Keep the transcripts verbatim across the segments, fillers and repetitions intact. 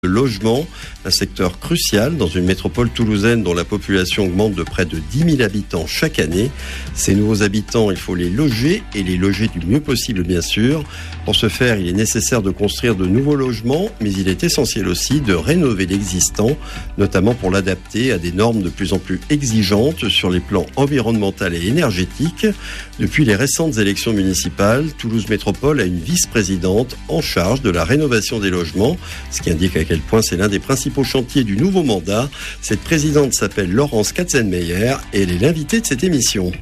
Le logement, un secteur crucial dans une métropole toulousaine dont la population augmente de près de dix mille habitants chaque année. Ces nouveaux habitants, il faut les loger et les loger du mieux possible, bien sûr. Pour ce faire, il est nécessaire de construire de nouveaux logements, mais il est essentiel aussi de rénover l'existant, notamment pour l'adapter à des normes de plus en plus exigeantes sur les plans environnemental et énergétique. Depuis les récentes élections municipales, Toulouse Métropole a une vice-présidente en charge de la rénovation des logements, ce qui indique à quel point c'est l'un des principaux chantiers du nouveau mandat. Cette présidente s'appelle Laurence Katzenmeyer et elle est l'invitée de cette émission.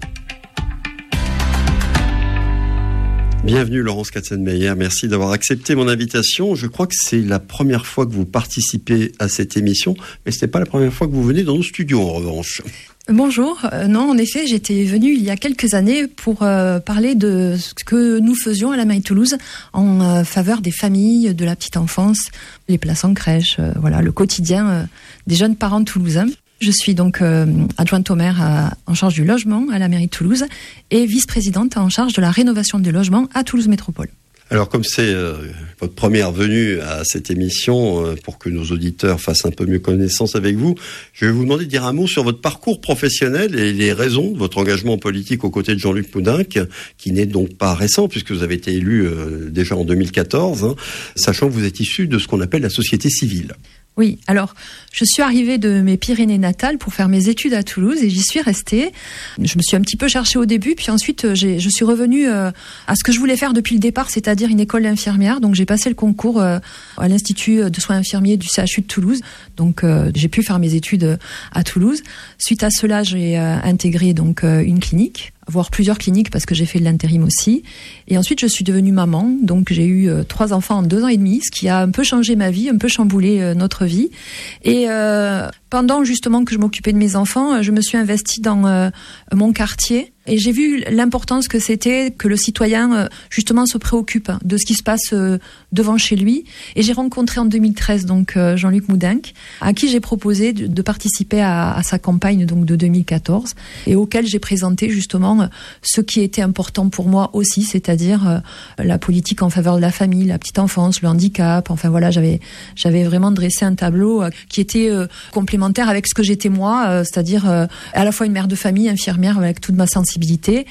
Bienvenue Laurence Katzenmeyer, merci d'avoir accepté mon invitation. Je crois que c'est la première fois que vous participez à cette émission, mais ce n'est pas la première fois que vous venez dans nos studios en revanche. Bonjour, euh, non en effet j'étais venue il y a quelques années pour euh, parler de ce que nous faisions à la mairie de Toulouse en euh, faveur des familles, de la petite enfance, les places en crèche, euh, voilà le quotidien euh, des jeunes parents toulousains. Je suis donc euh, adjointe au maire à, en charge du logement à la mairie de Toulouse et vice-présidente en charge de la rénovation des logements à Toulouse Métropole. Alors comme c'est euh, votre première venue à cette émission, euh, pour que nos auditeurs fassent un peu mieux connaissance avec vous, je vais vous demander de dire un mot sur votre parcours professionnel et les raisons de votre engagement politique aux côtés de Jean-Luc Moudenc, qui n'est donc pas récent puisque vous avez été élu euh, déjà en deux mille quatorze, hein, sachant que vous êtes issu de ce qu'on appelle la société civile. Oui, alors je suis arrivée de mes Pyrénées natales pour faire mes études à Toulouse et j'y suis restée. Je me suis un petit peu cherchée au début, puis ensuite j'ai, je suis revenue euh, à ce que je voulais faire depuis le départ, c'est-à-dire une école d'infirmière. Donc j'ai passé le concours euh, à l'Institut de soins infirmiers du C H U de Toulouse. Donc euh, j'ai pu faire mes études à Toulouse. Suite à cela, j'ai euh, intégré donc euh, une clinique, voire plusieurs cliniques parce que j'ai fait de l'intérim aussi. Et ensuite, je suis devenue maman. Donc, j'ai eu euh, trois enfants en deux ans et demi, ce qui a un peu changé ma vie, un peu chamboulé euh, notre vie. Et euh, pendant justement que je m'occupais de mes enfants, je me suis investie dans euh, mon quartier. Et j'ai vu l'importance que c'était que le citoyen, euh, justement, se préoccupe de ce qui se passe euh, devant chez lui. Et j'ai rencontré en deux mille treize donc euh, Jean-Luc Moudenc, à qui j'ai proposé de, de participer à, à sa campagne donc de deux mille quatorze, et auquel j'ai présenté justement euh, ce qui était important pour moi aussi, c'est-à-dire euh, la politique en faveur de la famille, la petite enfance, le handicap. Enfin voilà, j'avais j'avais vraiment dressé un tableau euh, qui était euh, complémentaire avec ce que j'étais moi, euh, c'est-à-dire euh, à la fois une mère de famille, infirmière avec toute ma sensibilité.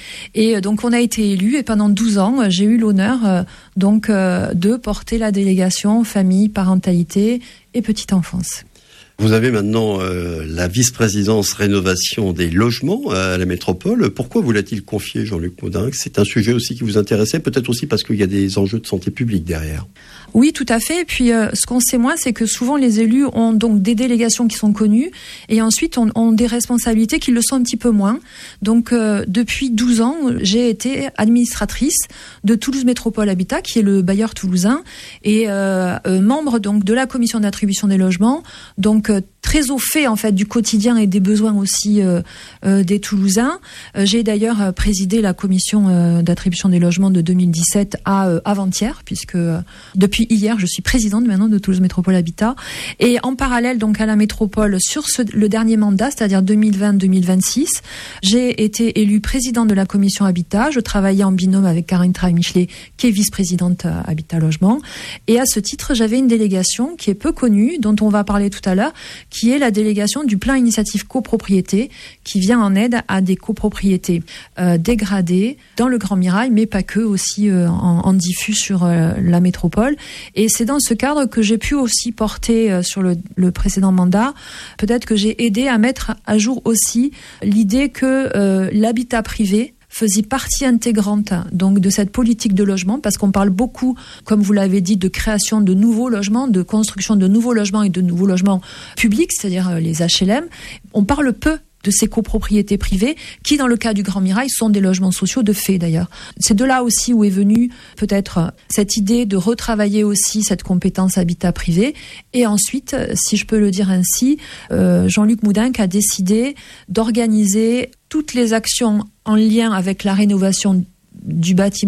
Et donc on a été élus et pendant douze ans, j'ai eu l'honneur euh, donc euh, de porter la délégation famille, parentalité et petite enfance. Vous avez maintenant euh, la vice-présidence rénovation des logements à la métropole. Pourquoi vous l'a-t-il confié, Jean-Luc Moudenc ? C'est un sujet aussi qui vous intéressait, peut-être aussi parce qu'il y a des enjeux de santé publique derrière. Oui, tout à fait. Et puis, euh, ce qu'on sait moins, c'est que souvent les élus ont donc des délégations qui sont connues et ensuite ont, ont des responsabilités qui le sont un petit peu moins. Donc, euh, depuis douze ans, j'ai été administratrice de Toulouse Métropole Habitat, qui est le bailleur toulousain, et euh, euh, membre donc de la commission d'attribution des logements. Donc, euh, très au fait en fait du quotidien et des besoins aussi euh, euh, des Toulousains. Euh, j'ai d'ailleurs euh, présidé la commission euh, d'attribution des logements de deux mille dix-sept à euh, avant-hier, puisque euh, depuis hier je suis présidente maintenant de Toulouse Métropole Habitat. Et en parallèle donc à la métropole sur ce, le dernier mandat, c'est-à-dire deux mille vingt deux mille vingt-six, j'ai été élue présidente de la commission Habitat. Je travaillais en binôme avec Karine Traille-Michelet, qui est vice-présidente euh, Habitat Logement. Et à ce titre, j'avais une délégation qui est peu connue, dont on va parler tout à l'heure, qui est la délégation du plan initiative copropriété, qui vient en aide à des copropriétés euh, dégradées dans le Grand Mirail, mais pas que, aussi euh, en, en diffus sur euh, la métropole. Et c'est dans ce cadre que j'ai pu aussi porter euh, sur le, le précédent mandat, peut-être que j'ai aidé à mettre à jour aussi l'idée que euh, l'habitat privé faisait partie intégrante donc de cette politique de logement, parce qu'on parle beaucoup, comme vous l'avez dit, de création de nouveaux logements, de construction de nouveaux logements et de nouveaux logements publics, c'est-à-dire les H L M. On parle peu de ces copropriétés privées qui, dans le cas du Grand Mirail, sont des logements sociaux de fait d'ailleurs. C'est de là aussi où est venue peut-être cette idée de retravailler aussi cette compétence habitat privé. Et ensuite, si je peux le dire ainsi, euh, Jean-Luc Moudenc a décidé d'organiser toutes les actions en lien avec la rénovation du bâtiment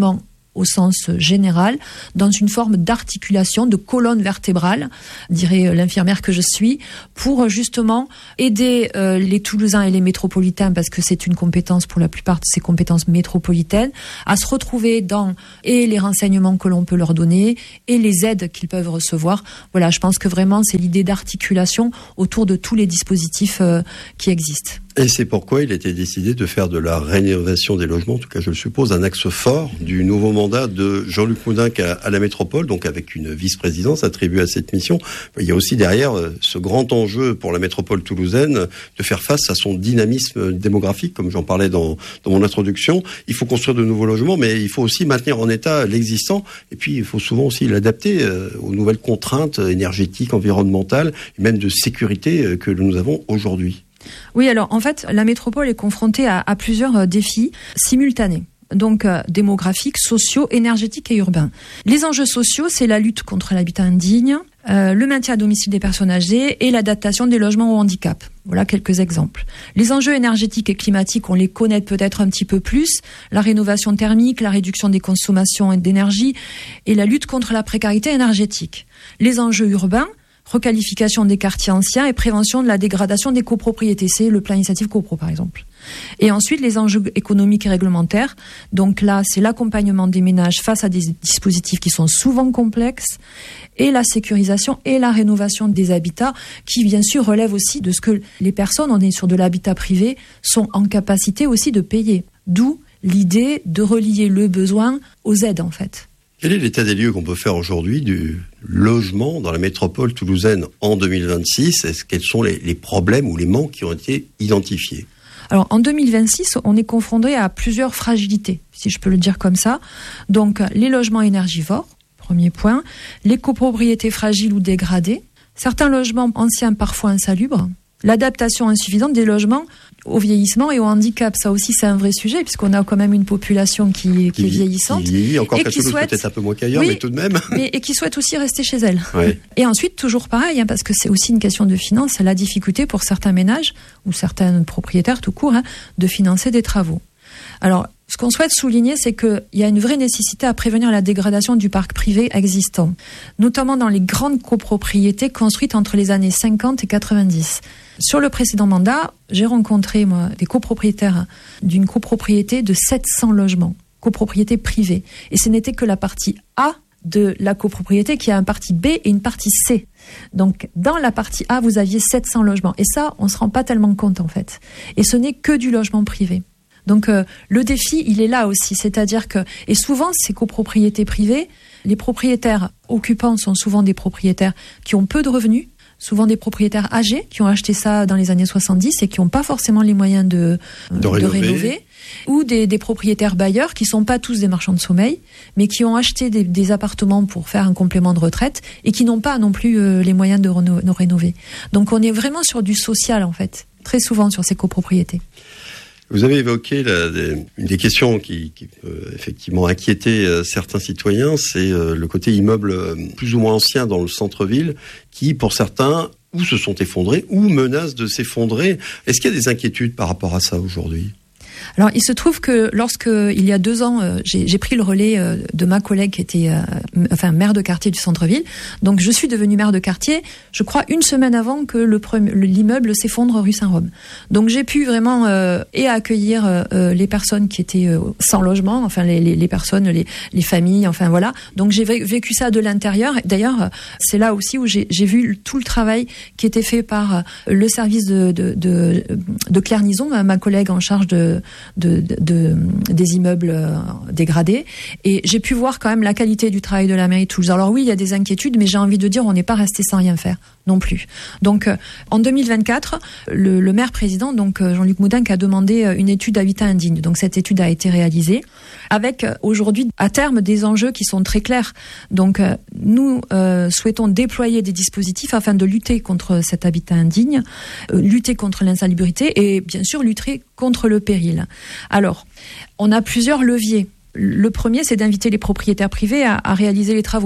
au sens général, dans une forme d'articulation, de colonne vertébrale, dirait l'infirmière que je suis, pour justement aider euh, les Toulousains et les métropolitains, parce que c'est une compétence pour la plupart de ces compétences métropolitaines, à se retrouver dans et les renseignements que l'on peut leur donner et les aides qu'ils peuvent recevoir. Voilà, je pense que vraiment c'est l'idée d'articulation autour de tous les dispositifs euh, qui existent. Et c'est pourquoi il a été décidé de faire de la rénovation des logements, en tout cas je le suppose, un axe fort du nouveau mandat de Jean-Luc Moudenc à, à la métropole, donc avec une vice-présidence attribuée à cette mission. Il y a aussi derrière ce grand enjeu pour la métropole toulousaine de faire face à son dynamisme démographique, comme j'en parlais dans, dans mon introduction. Il faut construire de nouveaux logements, mais il faut aussi maintenir en état l'existant, et puis il faut souvent aussi l'adapter aux nouvelles contraintes énergétiques, environnementales, et même de sécurité que nous avons aujourd'hui. Oui, alors en fait, la métropole est confrontée à, à plusieurs défis simultanés. Donc euh, démographiques, sociaux, énergétiques et urbains. Les enjeux sociaux, c'est la lutte contre l'habitat indigne, euh, le maintien à domicile des personnes âgées et l'adaptation des logements au handicap. Voilà quelques exemples. Les enjeux énergétiques et climatiques, on les connaît peut-être un petit peu plus. La rénovation thermique, la réduction des consommations d'énergie et la lutte contre la précarité énergétique. Les enjeux urbains, requalification des quartiers anciens et prévention de la dégradation des copropriétés. C'est le plan initiative copro, par exemple. Et ensuite, les enjeux économiques et réglementaires. Donc là, c'est l'accompagnement des ménages face à des dispositifs qui sont souvent complexes et la sécurisation et la rénovation des habitats qui, bien sûr, relèvent aussi de ce que les personnes, on est sur de l'habitat privé, sont en capacité aussi de payer. D'où l'idée de relier le besoin aux aides, en fait. Quel est l'état des lieux qu'on peut faire aujourd'hui du logement dans la métropole toulousaine en deux mille vingt-six ? Est-ce, quels sont les, les problèmes ou les manques qui ont été identifiés ? Alors, en deux mille vingt-six, on est confronté à plusieurs fragilités, si je peux le dire comme ça. Donc, les logements énergivores, premier point, les copropriétés fragiles ou dégradées, certains logements anciens parfois insalubres, l'adaptation insuffisante des logements au vieillissement et au handicap. Ça aussi, c'est un vrai sujet, puisqu'on a quand même une population qui, qui, qui est vieillissante. Qui vieillit encore et qu'à qui Toulouse, souhaite, peut-être un peu moins qu'ailleurs, oui, mais tout de même. Mais, et qui souhaite aussi rester chez elle. Ouais. Et ensuite, toujours pareil, hein, parce que c'est aussi une question de finance, c'est la difficulté pour certains ménages, ou certains propriétaires tout court, hein, de financer des travaux. Alors, ce qu'on souhaite souligner, c'est qu'il y a une vraie nécessité à prévenir la dégradation du parc privé existant, notamment dans les grandes copropriétés construites entre les années cinquante et quatre-vingt-dix. Sur le précédent mandat, j'ai rencontré moi, des copropriétaires d'une copropriété de sept cents logements, copropriété privée. Et ce n'était que la partie A de la copropriété qui a une partie B et une partie C. Donc, dans la partie A, vous aviez sept cents logements. Et ça, on ne se rend pas tellement compte, en fait. Et ce n'est que du logement privé. Donc, euh, le défi, il est là aussi. C'est-à-dire que, et souvent, ces copropriétés privées, les propriétaires occupants sont souvent des propriétaires qui ont peu de revenus, souvent des propriétaires âgés qui ont acheté ça dans les années soixante-dix et qui n'ont pas forcément les moyens de, de, de rénover. rénover, ou des, des propriétaires bailleurs qui ne sont pas tous des marchands de sommeil, mais qui ont acheté des, des appartements pour faire un complément de retraite et qui n'ont pas non plus euh, les moyens de, reno, de rénover. Donc on est vraiment sur du social, en fait, très souvent sur ces copropriétés. Vous avez évoqué la, des, une des questions qui, qui peut effectivement inquiéter euh, certains citoyens, c'est euh, le côté immeuble euh, plus ou moins ancien dans le centre-ville, qui pour certains ou se sont effondrés ou menacent de s'effondrer. Est-ce qu'il y a des inquiétudes par rapport à ça aujourd'hui ? Alors, il se trouve que lorsque, il y a deux ans, euh, j'ai, j'ai pris le relais euh, de ma collègue qui était, euh, m- enfin, maire de quartier du centre-ville. Donc, je suis devenue maire de quartier, je crois, une semaine avant que le premier, l'immeuble s'effondre rue Saint-Rome. Donc, j'ai pu vraiment euh, et accueillir euh, les personnes qui étaient euh, sans logement, enfin, les, les, les personnes, les, les familles, enfin, voilà. Donc, j'ai vécu ça de l'intérieur. D'ailleurs, c'est là aussi où j'ai, j'ai vu tout le travail qui était fait par le service de, de, de, de Claire Nison, ma collègue en charge de De, de, de, des immeubles euh, dégradés. Et j'ai pu voir quand même la qualité du travail de la mairie de Toulouse. Alors oui, il y a des inquiétudes, mais j'ai envie de dire, on n'est pas resté sans rien faire non plus. Donc, euh, en deux mille vingt-quatre, le, le maire président, donc euh, Jean-Luc Moudenc, a demandé euh, une étude d'habitat indigne. Donc, cette étude a été réalisée avec euh, aujourd'hui, à terme, des enjeux qui sont très clairs. Donc, euh, nous euh, souhaitons déployer des dispositifs afin de lutter contre cet habitat indigne, euh, lutter contre l'insalubrité et bien sûr lutter contre le péril. Alors, on a plusieurs leviers. Le premier, c'est d'inviter les propriétaires privés à, à réaliser les travaux.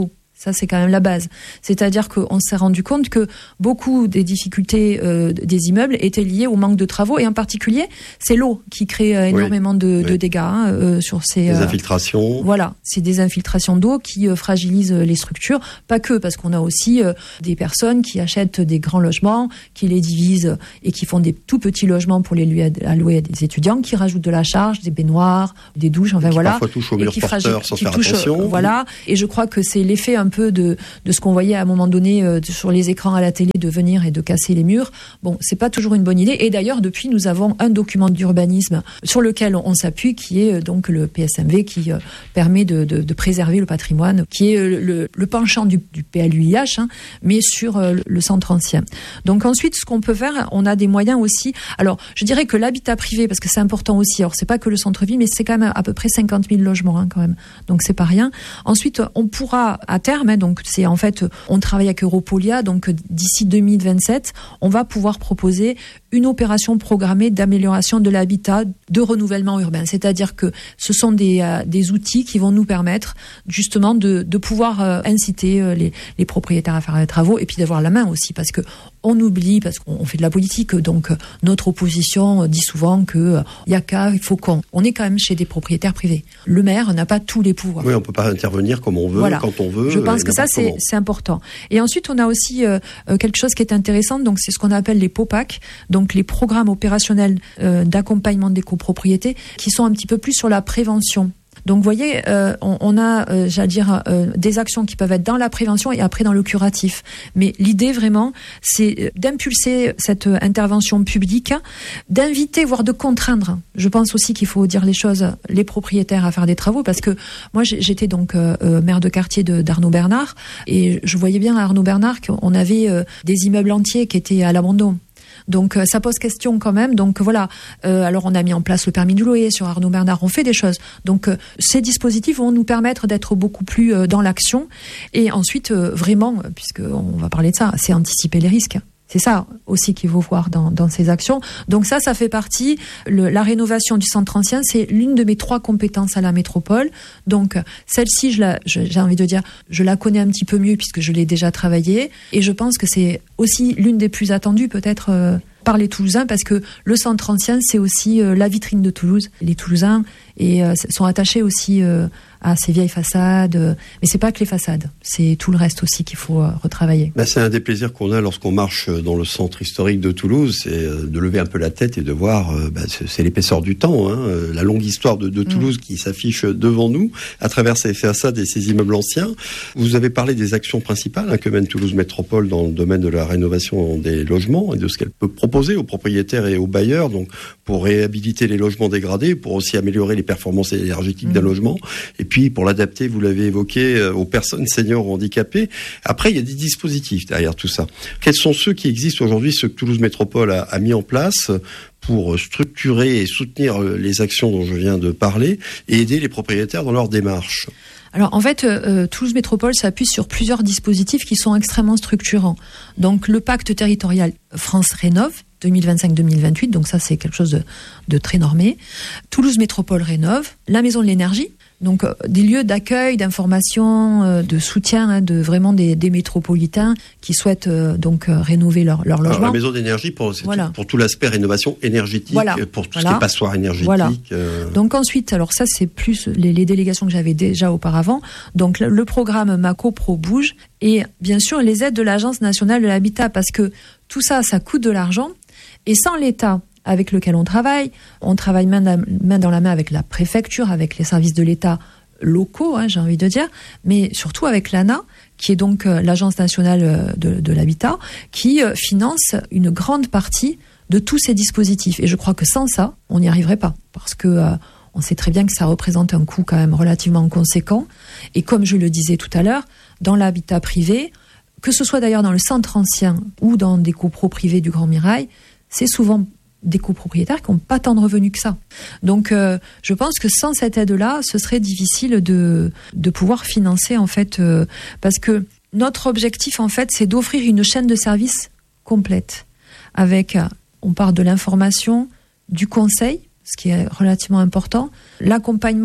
Ça, c'est quand même la base. C'est-à-dire qu'on s'est rendu compte que beaucoup des difficultés euh, des immeubles étaient liées au manque de travaux, et en particulier, c'est l'eau qui crée euh, énormément oui. de, de oui. dégâts hein, euh, sur ces... Des euh, infiltrations. Voilà, c'est des infiltrations d'eau qui euh, fragilisent les structures. Pas que, parce qu'on a aussi euh, des personnes qui achètent des grands logements, qui les divisent et qui font des tout petits logements pour les louer à, à louer à des étudiants, qui rajoutent de la charge, des baignoires, des douches, enfin et qui voilà. Parfois touchent au mur porteur sans faire touche, attention. Voilà, et je crois que c'est l'effet un peu de, de ce qu'on voyait à un moment donné euh, sur les écrans à la télé, de venir et de casser les murs. Bon, c'est pas toujours une bonne idée. Et d'ailleurs, depuis, nous avons un document d'urbanisme sur lequel on, on s'appuie, qui est euh, donc le P S M V, qui euh, permet de, de, de préserver le patrimoine, qui est euh, le, le penchant du, du P L U I H, hein, mais sur euh, le centre ancien. Donc ensuite, ce qu'on peut faire, on a des moyens aussi. Alors, je dirais que l'habitat privé, parce que c'est important aussi. Alors, c'est pas que le centre-ville, mais c'est quand même à peu près cinquante mille logements, hein, quand même. Donc, c'est pas rien. Ensuite, on pourra à terme, hein, donc c'est en fait, on travaille avec Europolia, donc d'ici deux mille vingt-sept, on va pouvoir proposer une opération programmée d'amélioration de l'habitat, de renouvellement urbain. C'est-à-dire que ce sont des, euh, des outils qui vont nous permettre justement de, de pouvoir euh, inciter euh, les, les propriétaires à faire les travaux, et puis d'avoir la main aussi, parce que on oublie, parce qu'on fait de la politique, donc euh, notre opposition dit souvent que euh, y a qu'à, il faut qu'on. On est quand même chez des propriétaires privés. Le maire n'a pas tous les pouvoirs. Oui, on peut pas intervenir comme on veut, voilà. Quand on veut. Je pense que ça, c'est, c'est important. Et ensuite, on a aussi euh, quelque chose qui est intéressant, donc c'est ce qu'on appelle les P O P A C, donc les programmes opérationnels euh, d'accompagnement des copropriétés, qui sont un petit peu plus sur la prévention. Donc, vous voyez, euh, on, on a, euh, j'allais dire, euh, des actions qui peuvent être dans la prévention et après dans le curatif. Mais l'idée, vraiment, c'est d'impulser cette intervention publique, d'inviter, voire de contraindre. Je pense aussi qu'il faut dire les choses, les propriétaires à faire des travaux, parce que moi, j'étais donc euh, maire de quartier de, d'Arnaud Bernard, et je voyais bien à Arnaud Bernard qu'on avait euh, des immeubles entiers qui étaient à l'abandon. Donc euh, ça pose question quand même. Donc voilà. Euh, alors on a mis en place le permis du loyer sur Arnaud Bernard. On fait des choses. Donc euh, ces dispositifs vont nous permettre d'être beaucoup plus euh, dans l'action. Et ensuite euh, vraiment, puisque on va parler de ça, c'est anticiper les risques. C'est ça aussi qu'il faut voir dans, dans ces actions. Donc ça, ça fait partie. Le, la rénovation du centre ancien, c'est l'une de mes trois compétences à la métropole. Donc celle-ci, je la, je, j'ai envie de dire, je la connais un petit peu mieux puisque je l'ai déjà travaillée. Et je pense que c'est aussi l'une des plus attendues peut-être euh, par les Toulousains, parce que le centre ancien, c'est aussi euh, la vitrine de Toulouse. Les Toulousains et, euh, sont attachés aussi euh, à ces vieilles façades. Euh, mais c'est pas que les façades, c'est tout le reste aussi qu'il faut euh, retravailler. Ben, c'est un des plaisirs qu'on a lorsqu'on marche dans le centre historique de Toulouse, c'est euh, de lever un peu la tête et de voir, euh, ben, c'est, c'est l'épaisseur du temps, hein, euh, la longue histoire de, de Toulouse mmh. qui s'affiche devant nous à travers ces façades et ces immeubles anciens. Vous avez parlé des actions principales hein, que mène Toulouse Métropole dans le domaine de la rénovation des logements et de ce qu'elle peut proposer aux propriétaires et aux bailleurs, donc pour réhabiliter les logements dégradés, pour aussi améliorer les performances énergétiques mmh. d'un logement, et puis pour l'adapter, vous l'avez évoqué, aux personnes seniors ou handicapées. Après, il y a des dispositifs derrière tout ça. Quels sont ceux qui existent aujourd'hui, ceux que Toulouse Métropole a, a mis en place pour structurer et soutenir les actions dont je viens de parler et aider les propriétaires dans leur démarche? Alors en fait, euh, Toulouse Métropole s'appuie sur plusieurs dispositifs qui sont extrêmement structurants. Donc le pacte territorial France Rénove deux mille vingt-cinq deux mille vingt-huit, donc ça c'est quelque chose de, de très normé. Toulouse Métropole Rénove, la Maison de l'Énergie, donc euh, des lieux d'accueil, d'information, euh, de soutien, hein, de vraiment des, des métropolitains qui souhaitent euh, donc euh, rénover leur, leur logement. Alors, la Maison d'énergie pour, c'est voilà. tout, pour tout l'aspect rénovation énergétique, voilà. pour tout voilà. ce qui est passoire énergétique. Voilà. Euh... Donc ensuite, alors ça c'est plus les, les délégations que j'avais déjà auparavant. Donc le, le programme Maco Pro Bouge et bien sûr les aides de l'Agence nationale de l'habitat, parce que tout ça, ça coûte de l'argent. Et sans l'État avec lequel on travaille, on travaille main dans la main avec la préfecture, avec les services de l'État locaux, hein, j'ai envie de dire, mais surtout avec l'A N A, qui est donc euh, l'Agence nationale de, de l'habitat, qui euh, finance une grande partie de tous ces dispositifs. Et je crois que sans ça, on n'y arriverait pas, parce que euh, on sait très bien que ça représente un coût quand même relativement conséquent. Et comme je le disais tout à l'heure, dans l'habitat privé, que ce soit d'ailleurs dans le centre ancien ou dans des copros privés du Grand Mirail, c'est souvent des copropriétaires qui n'ont pas tant de revenus que ça. Donc, euh, je pense que sans cette aide-là, ce serait difficile de, de pouvoir financer, en fait, euh, parce que notre objectif, en fait, c'est d'offrir une chaîne de services complète. Avec, on part de l'information, du conseil, ce qui est relativement important, l'accompagnement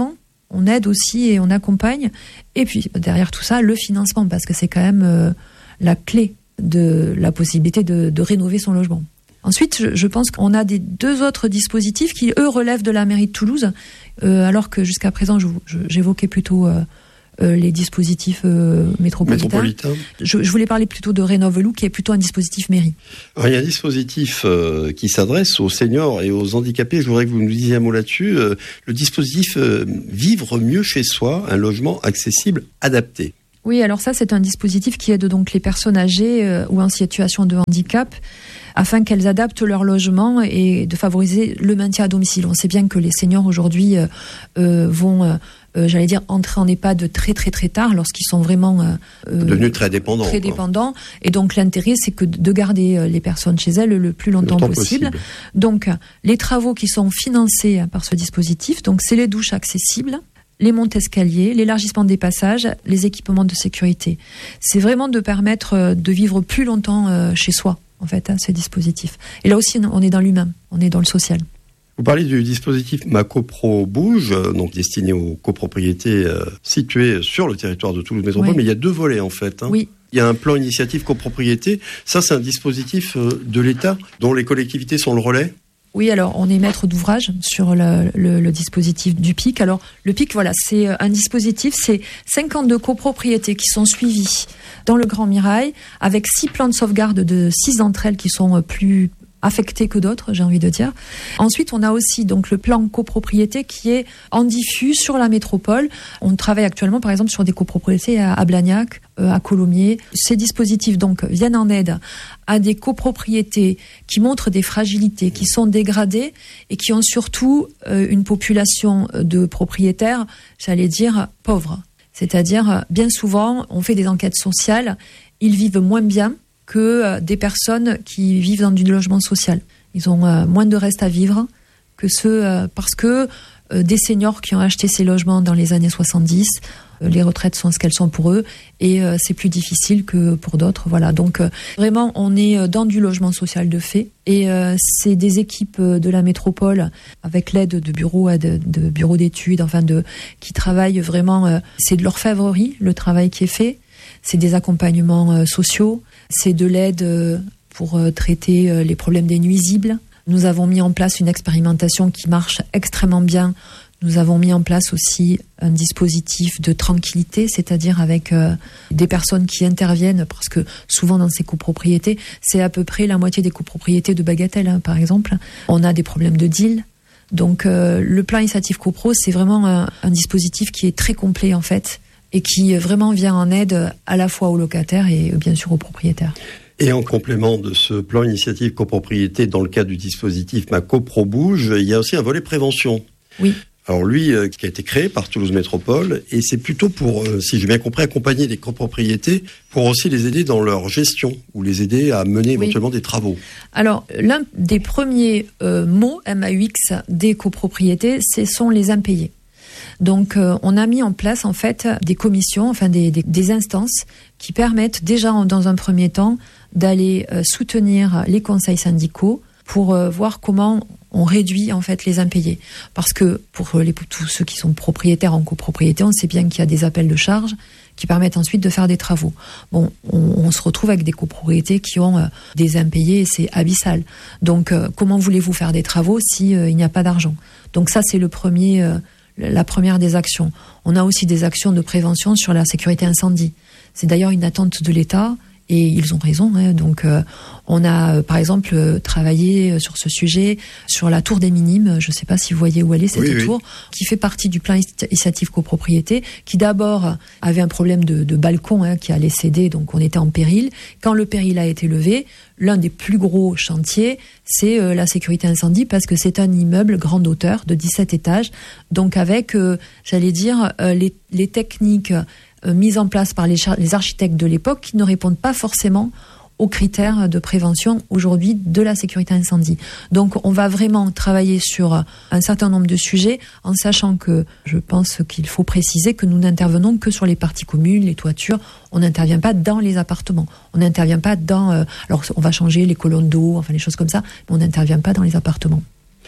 on aide aussi et on accompagne. Et puis derrière tout ça, le financement, parce que c'est quand même euh, la clé de la possibilité de, de rénover son logement. Ensuite, je, je pense qu'on a des deux autres dispositifs qui, eux, relèvent de la mairie de Toulouse, euh, alors que jusqu'à présent, je, je, j'évoquais plutôt euh, euh, les dispositifs euh, métropolitains. Métropolitain. Je, je voulais parler plutôt de Rénov-Lou, qui est plutôt un dispositif mairie. Alors, il y a un dispositif euh, qui s'adresse aux seniors et aux handicapés. Je voudrais que vous nous disiez un mot là-dessus. Euh, le dispositif euh, Vivre mieux chez soi, un logement accessible, adapté. Oui, alors ça, c'est un dispositif qui aide donc les personnes âgées euh, ou en situation de handicap afin qu'elles adaptent leur logement et de favoriser le maintien à domicile. On sait bien que les seniors aujourd'hui euh, euh, vont, euh, euh, j'allais dire, entrer en EHPAD très très très tard lorsqu'ils sont vraiment euh, devenus très dépendants. Très dépendants. Et donc l'intérêt, c'est que de garder les personnes chez elles le plus longtemps, longtemps possible. possible. Donc les travaux qui sont financés par ce dispositif, donc c'est les douches accessibles, les montes-escaliers, l'élargissement des passages, les équipements de sécurité. C'est vraiment de permettre de vivre plus longtemps chez soi, en fait, hein, ces dispositifs. Et là aussi, on est dans l'humain, on est dans le social. Vous parlez du dispositif Ma Copro Bouge, donc destiné aux copropriétés euh, situées sur le territoire de Toulouse Métropole, oui. Mais il y a deux volets, en fait. Hein. Oui. Il y a un plan initiative copropriété. Ça, c'est un dispositif euh, de l'État dont les collectivités sont le relais. Oui, alors on est maître d'ouvrage sur le, le, le dispositif du P I C. Alors le P I C, voilà, c'est un dispositif, c'est cinquante-deux copropriétés qui sont suivies dans le Grand Mirail, avec six plans de sauvegarde de six d'entre elles qui sont plus affectées que d'autres, j'ai envie de dire. Ensuite, on a aussi donc le plan copropriété qui est en diffus sur la métropole. On travaille actuellement, par exemple, sur des copropriétés à, à Blagnac, euh, à Colomiers. Ces dispositifs donc viennent en aide à des copropriétés qui montrent des fragilités, qui sont dégradées et qui ont surtout euh, une population de propriétaires, j'allais dire, pauvres. C'est-à-dire, bien souvent, on fait des enquêtes sociales, ils vivent moins bien que des personnes qui vivent dans du logement social. Ils ont euh, moins de reste à vivre que ceux, euh, parce que euh, des seniors qui ont acheté ces logements dans les années soixante-dix, euh, les retraites sont ce qu'elles sont pour eux, et euh, c'est plus difficile que pour d'autres. Voilà. Donc euh, vraiment, on est dans du logement social de fait, et euh, c'est des équipes de la métropole, avec l'aide de bureaux, de, de bureaux d'études, enfin de, qui travaillent vraiment, euh, c'est de l'orfèvrerie, le travail qui est fait, c'est des accompagnements euh, sociaux, c'est de l'aide pour traiter les problèmes des nuisibles. Nous avons mis en place une expérimentation qui marche extrêmement bien. Nous avons mis en place aussi un dispositif de tranquillité, c'est-à-dire avec euh, des personnes qui interviennent, parce que souvent dans ces copropriétés, c'est à peu près la moitié des copropriétés de bagatelles, hein, par exemple. On a des problèmes de deal. Donc euh, le plan initiative copro, c'est vraiment un, un dispositif qui est très complet en fait, et qui vraiment vient en aide à la fois aux locataires et bien sûr aux propriétaires. Et en complément de ce plan initiative copropriété, dans le cadre du dispositif Ma Copro Bouge, il y a aussi un volet prévention. Oui. Alors lui, euh, qui a été créé par Toulouse Métropole, et c'est plutôt pour, euh, si j'ai bien compris, accompagner les copropriétés pour aussi les aider dans leur gestion, ou les aider à mener éventuellement oui. des travaux. Alors, l'un des premiers euh, mots, M A U X, des copropriétés, ce sont les impayés. Donc, euh, on a mis en place en fait des commissions, enfin des, des, des instances qui permettent déjà en, dans un premier temps d'aller euh, soutenir les conseils syndicaux pour euh, voir comment on réduit en fait les impayés. Parce que pour, les, pour tous ceux qui sont propriétaires en copropriété, on sait bien qu'il y a des appels de charges qui permettent ensuite de faire des travaux. Bon, on, on se retrouve avec des copropriétés qui ont euh, des impayés et c'est abyssal. Donc, euh, comment voulez-vous faire des travaux si euh, il n'y a pas d'argent ? Donc ça, c'est le premier... Euh, la première des actions. On a aussi des actions de prévention sur la sécurité incendie. C'est d'ailleurs une attente de l'État et ils ont raison. Hein. Donc, euh, on a euh, par exemple euh, travaillé sur ce sujet sur la tour des Minimes. Je ne sais pas si vous voyez où elle est cette oui, tour, oui. qui fait partie du plan initiative copropriété, qui d'abord avait un problème de, de balcon hein, qui allait céder, donc on était en péril. Quand le péril a été levé, l'un des plus gros chantiers, c'est euh, la sécurité incendie, parce que c'est un immeuble grande hauteur de dix-sept étages, donc avec, euh, j'allais dire, euh, les, les techniques euh, mises en place par les, char- les architectes de l'époque qui ne répondent pas forcément aux critères de prévention aujourd'hui de la sécurité incendie. Donc on va vraiment travailler sur un certain nombre de sujets, en sachant que je pense qu'il faut préciser que nous n'intervenons que sur les parties communes, les toitures. On n'intervient pas dans les appartements. On n'intervient pas dans... Euh, alors on va changer les colonnes d'eau, enfin les choses comme ça, mais on n'intervient pas dans les appartements.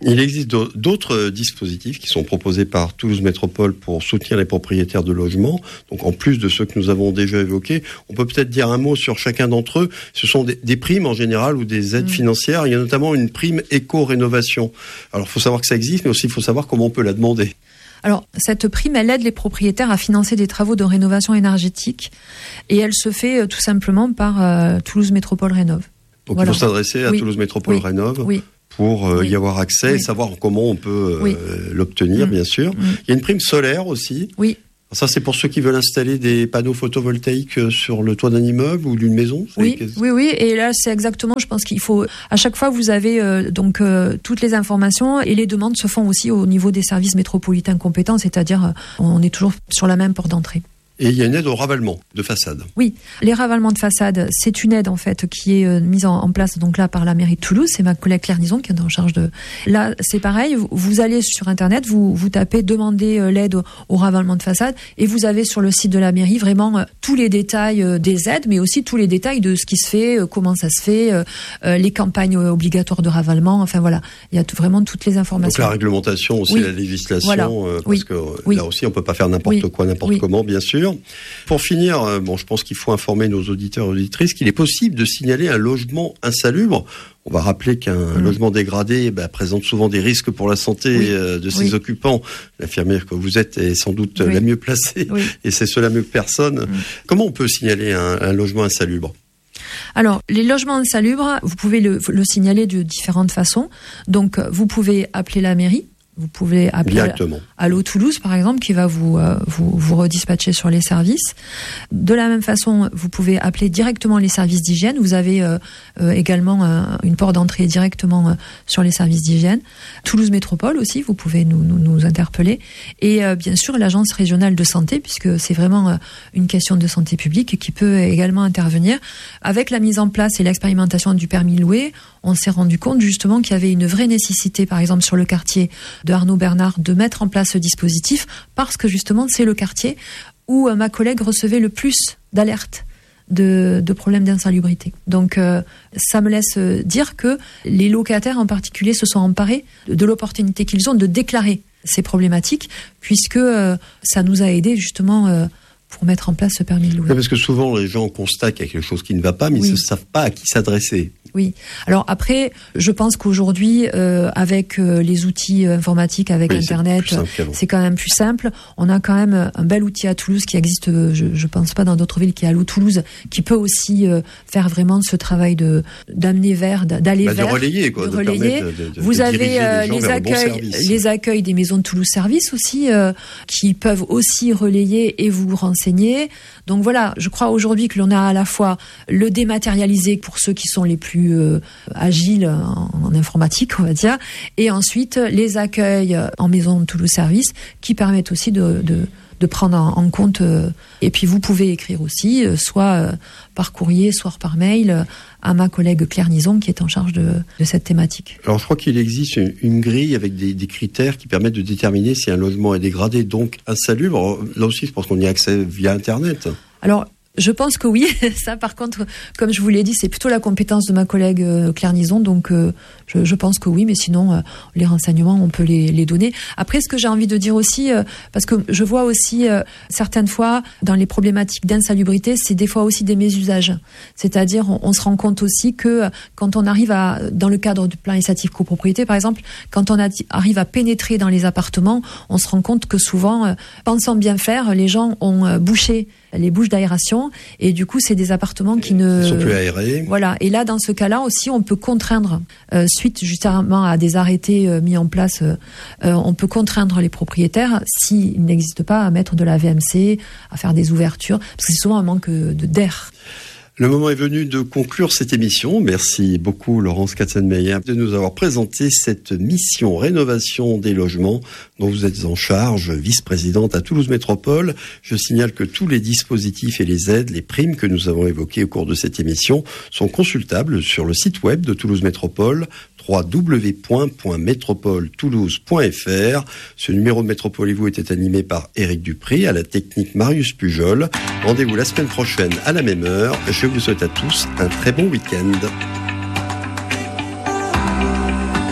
Il existe d'autres dispositifs qui sont proposés par Toulouse Métropole pour soutenir les propriétaires de logements. Donc en plus de ceux que nous avons déjà évoqués, on peut peut-être dire un mot sur chacun d'entre eux. Ce sont des, des primes en général ou des aides mmh. financières. Il y a notamment une prime éco-rénovation. Alors il faut savoir que ça existe, mais aussi il faut savoir comment on peut la demander. Alors, cette prime, elle aide les propriétaires à financer des travaux de rénovation énergétique et elle se fait euh, tout simplement par euh, Toulouse Métropole Rénov'. Donc voilà. il faut s'adresser à oui. Toulouse Métropole oui. Rénov' oui. pour euh, oui. y avoir accès oui. et savoir comment on peut euh, oui. l'obtenir, mmh. bien sûr. Mmh. Il y a une prime solaire aussi. Oui. Ça, c'est pour ceux qui veulent installer des panneaux photovoltaïques sur le toit d'un immeuble ou d'une maison. Oui, oui, oui. Et là, c'est exactement. Je pense qu'il faut. À chaque fois, vous avez euh, donc euh, toutes les informations et les demandes se font aussi au niveau des services métropolitains compétents, c'est-à-dire euh, on est toujours sur la même porte d'entrée. Et il y a une aide au ravalement de façade. Oui, les ravalements de façade, c'est une aide en fait qui est euh, mise en, en place donc là par la mairie de Toulouse. C'est ma collègue Claire Nison qui est en charge de. Là, c'est pareil. Vous, vous allez sur internet, vous vous tapez demander euh, l'aide au, au ravalement de façade et vous avez sur le site de la mairie vraiment euh, tous les détails euh, des aides, mais aussi tous les détails de ce qui se fait, euh, comment ça se fait, euh, euh, les campagnes euh, obligatoires de ravalement. Enfin voilà, il y a tout, vraiment toutes les informations. Donc la réglementation aussi, oui. la législation, voilà. euh, parce oui. que oui. là aussi on peut pas faire n'importe oui. quoi, n'importe oui. comment, bien sûr. Pour finir, bon, je pense qu'il faut informer nos auditeurs et auditrices qu'il est possible de signaler un logement insalubre. On va rappeler qu'un mmh. logement dégradé bah, présente souvent des risques pour la santé oui. euh, de ses oui. occupants. L'infirmière que vous êtes est sans doute oui. la mieux placée oui. et c'est cela mieux que personne. Mmh. Comment on peut signaler un, un logement insalubre ? Alors, les logements insalubres, vous pouvez le, le signaler de différentes façons. Donc, vous pouvez appeler la mairie. Vous pouvez appeler Allo Toulouse, par exemple, qui va vous, euh, vous, vous redispatcher sur les services. De la même façon, vous pouvez appeler directement les services d'hygiène. Vous avez euh, euh, également euh, une porte d'entrée directement euh, sur les services d'hygiène. Toulouse Métropole aussi, vous pouvez nous, nous, nous interpeller. Et euh, bien sûr, l'agence régionale de santé, puisque c'est vraiment euh, une question de santé publique qui peut également intervenir. Avec la mise en place et l'expérimentation du permis loué, on s'est rendu compte justement qu'il y avait une vraie nécessité, par exemple sur le quartier de Arnaud Bernard, de mettre en place ce dispositif parce que justement c'est le quartier où euh, ma collègue recevait le plus d'alertes de, de problèmes d'insalubrité. Donc euh, ça me laisse dire que les locataires en particulier se sont emparés de, de l'opportunité qu'ils ont de déclarer ces problématiques puisque euh, ça nous a aidé justement euh, pour mettre en place ce permis de louer. Oui, parce que souvent les gens constatent qu'il y a quelque chose qui ne va pas, mais oui. ils ne savent pas à qui s'adresser. Oui. Alors après, je pense qu'aujourd'hui, euh, avec euh, les outils informatiques, avec oui, Internet, c'est, c'est quand même plus simple. On a quand même un bel outil à Toulouse qui existe, euh, je, je pense pas dans d'autres villes, qui est Allo Toulouse, qui peut aussi euh, faire vraiment ce travail de d'amener vers, d'aller bah, vers, de relayer, quoi, de de relayer. De, de, Vous de avez euh, les, les accueils, bon les accueils des maisons de Toulouse Service aussi, euh, qui peuvent aussi relayer et vous renseigner. Donc voilà, je crois aujourd'hui que l'on a à la fois le dématérialisé pour ceux qui sont les plus Euh, agile en, en informatique, on va dire, et ensuite les accueils en maison de Toulouse Service qui permettent aussi de, de, de prendre en, en compte. Euh, et puis vous pouvez écrire aussi, euh, soit euh, par courrier, soit par mail, euh, à ma collègue Claire Nison qui est en charge de, de cette thématique. Alors je crois qu'il existe une, une grille avec des, des critères qui permettent de déterminer si un logement est dégradé, donc insalubre. Alors, là aussi, je pense qu'on y a accès via Internet. Alors, je pense que oui. Ça, par contre, comme je vous l'ai dit, c'est plutôt la compétence de ma collègue euh, Claire Nison. Donc, euh, je, je pense que oui. Mais sinon, euh, les renseignements, on peut les, les donner. Après, ce que j'ai envie de dire aussi, euh, parce que je vois aussi euh, certaines fois dans les problématiques d'insalubrité, c'est des fois aussi des mésusages. C'est-à-dire, on, on se rend compte aussi que quand on arrive à, dans le cadre du plan incitatif copropriété, par exemple, quand on a, arrive à pénétrer dans les appartements, on se rend compte que souvent, euh, pensant bien faire, les gens ont euh, bouché les bouches d'aération et du coup c'est des appartements qui ne Ils sont plus aérés. Voilà, et là dans ce cas-là aussi on peut contraindre euh, suite justement à des arrêtés euh, mis en place euh, euh, on peut contraindre les propriétaires s'il n'existe pas à mettre de la V M C, à faire des ouvertures parce que c'est souvent un manque de, d'air. Le moment est venu de conclure cette émission. Merci beaucoup Laurence Katzenmeyer de nous avoir présenté cette mission rénovation des logements dont vous êtes en charge, vice-présidente à Toulouse Métropole. Je signale que tous les dispositifs et les aides, les primes que nous avons évoquées au cours de cette émission sont consultables sur le site web de Toulouse Métropole, w w w point métropole toulouse point f r. Ce numéro de Métropole et vous était animé par Éric Dupri, à la technique Marius Pujol. Rendez-vous la semaine prochaine à la même heure. Je vous souhaite à tous un très bon week-end. Métropole.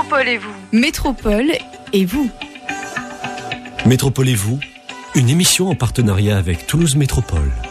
Métropole et vous. Métropole et vous. Métropole et vous, une émission en partenariat avec Toulouse Métropole.